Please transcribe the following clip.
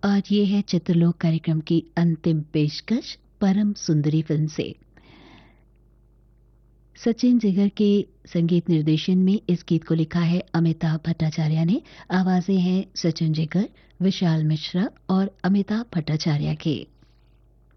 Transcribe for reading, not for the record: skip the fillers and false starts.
और ये है चित्रलोक कार्यक्रम की अंतिम पेशकश परम सुंदरी फिल्म से। सचिन जिगर के संगीत निर्देशन में इस गीत को लिखा है अमिताभ भट्टाचार्य ने। आवाजें हैं सचिन जिगर, विशाल मिश्रा और अमिताभ भट्टाचार्य के।